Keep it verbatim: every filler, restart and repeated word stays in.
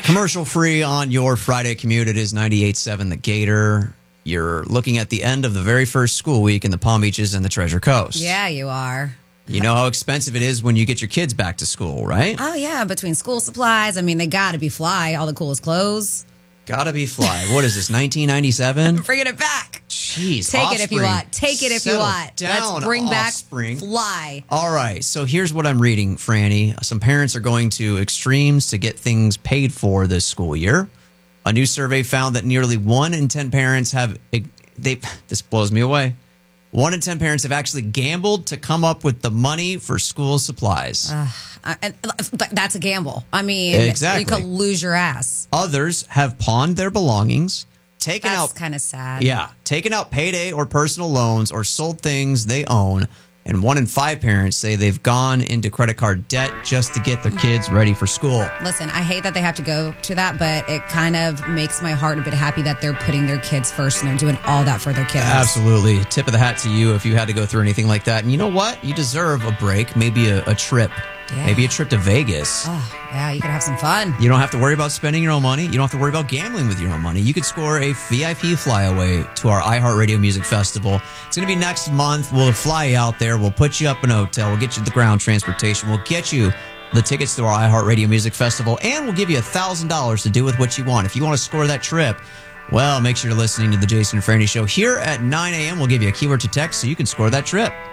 Commercial free on your Friday commute. It is ninety-eight point seven The Gator. You're looking at the end of the very first school week in the Palm Beaches and the Treasure Coast. Yeah, you are. You know how expensive it is when you get your kids back to school, right? Oh, yeah. Between school supplies, I mean, they got to be fly. All the coolest clothes. Gotta be fly. What is this, nineteen ninety-seven? Bringing it back. Jeez. Take Offspring. it if you want. Take it if Settle you want. Down, Let's bring Offspring. back fly. All right. So here's what I'm reading, Franny. Some parents are going to extremes to get things paid for this school year. A new survey found that nearly one in ten parents have, they. This blows me away. One in ten parents have actually gambled to come up with the money for school supplies. Uh, and that's a gamble. I mean, exactly. You could lose your ass. Others have pawned their belongings, taken That's out. That's kind of sad. Yeah, taken out payday or personal loans or sold things they own. And one in five parents say they've gone into credit card debt just to get their kids ready for school. Listen, I hate that they have to go to that, but it kind of makes my heart a bit happy that they're putting their kids first and they're doing all that for their kids. Absolutely. Tip of the hat to you if you had to go through anything like that. And you know what? You deserve a break, maybe a, a trip. Yeah. Maybe a trip to Vegas. Oh, yeah, you could have some fun. You don't have to worry about spending your own money. You don't have to worry about gambling with your own money. You could score a V I P flyaway to our iHeartRadio Music Festival. It's going to be next month. We'll fly you out there. We'll put you up in a hotel. We'll get you the ground transportation. We'll get you the tickets to our iHeartRadio Music Festival. And we'll give you one thousand dollars to do with what you want. If you want to score that trip, well, make sure you're listening to the Jason and Franny Show here at nine a.m. We'll give you a keyword to text so you can score that trip.